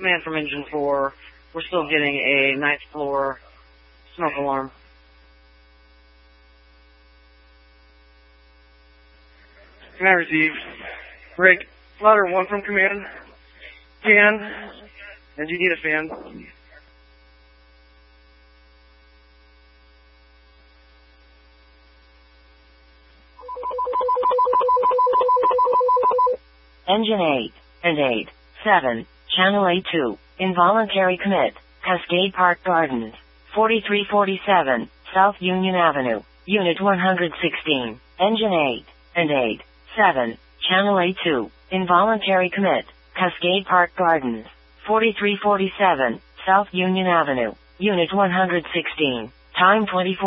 Command from Engine 4. We're still getting a 9th floor smoke alarm. Command received. Break. Louder 1 from Command. Fan. And you need a fan. Engine 8 and 8, 7, Channel A2, involuntary commit, Cascade Park Gardens, 4347, South Union Avenue, Unit 116, Engine 8 and 8, 7, Channel A2, involuntary commit, Cascade Park Gardens, 4347, South Union Avenue, Unit 116, time 24.